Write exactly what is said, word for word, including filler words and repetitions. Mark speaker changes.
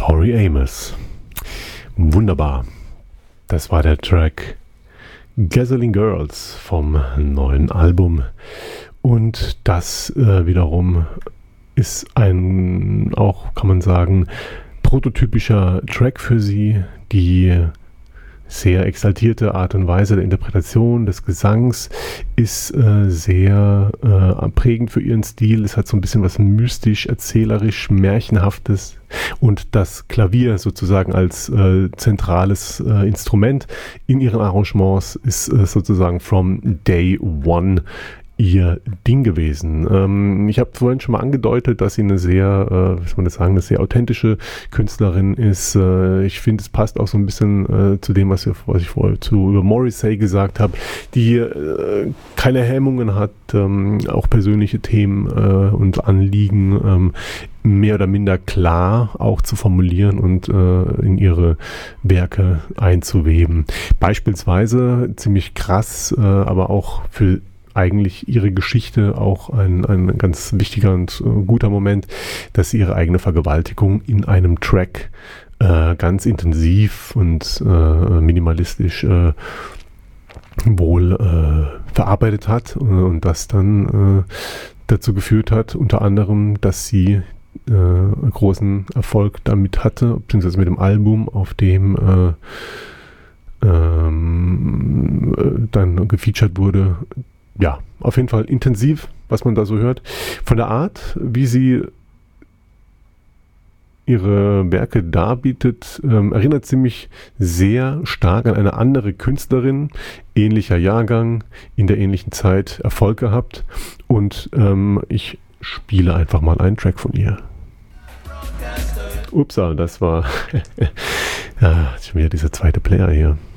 Speaker 1: Tori Amos. Wunderbar. Das war der Track Gasoline Girls vom neuen Album. Und das äh, wiederum ist ein, auch kann man sagen, prototypischer Track für sie, die sehr exaltierte Art und Weise der Interpretation des Gesangs ist äh, sehr äh, prägend für ihren Stil. Es hat so ein bisschen was mystisch, erzählerisch, märchenhaftes und das Klavier sozusagen als äh, zentrales äh, Instrument in ihren Arrangements ist äh, sozusagen from day one ihr Ding gewesen. Ähm, ich habe vorhin schon mal angedeutet, dass sie eine sehr, äh, wie soll man das sagen, eine sehr authentische Künstlerin ist. Äh, ich finde, es passt auch so ein bisschen äh, zu dem, was, wir, was ich vorher zu über Morrissey gesagt habe, die äh, keine Hemmungen hat, ähm, auch persönliche Themen äh, und Anliegen ähm, mehr oder minder klar auch zu formulieren und äh, in ihre Werke einzuweben. Beispielsweise ziemlich krass, äh, aber auch für eigentlich ihre Geschichte auch ein, ein ganz wichtiger und äh, guter Moment, dass sie ihre eigene Vergewaltigung in einem Track äh, ganz intensiv und äh, minimalistisch äh, wohl äh, verarbeitet hat äh, und das dann äh, dazu geführt hat, unter anderem, dass sie äh, großen Erfolg damit hatte, beziehungsweise mit dem Album, auf dem äh, ähm, äh, dann gefeatured wurde. Ja, auf jeden Fall intensiv, was man da so hört. Von der Art, wie sie ihre Werke darbietet, ähm, erinnert sie mich sehr stark an eine andere Künstlerin, ähnlicher Jahrgang, in der ähnlichen Zeit Erfolg gehabt. Und ähm, ich spiele einfach mal einen Track von ihr. Upsa, das war ja, schon wieder dieser zweite Player hier.